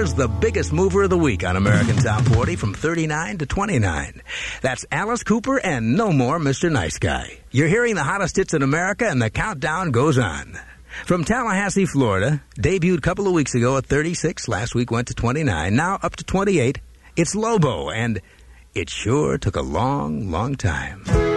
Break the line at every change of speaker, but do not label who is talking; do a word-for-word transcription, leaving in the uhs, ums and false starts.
Here's the biggest mover of the week on American Top forty from thirty-nine to twenty-nine. That's Alice Cooper and No More Mister Nice Guy. You're hearing the hottest hits in America, and the countdown goes on. From Tallahassee, Florida, debuted a couple of weeks ago at thirty-six. Last week went to twenty-nine. Now up to twenty-eight. It's Lobo, and it sure took a long, long time.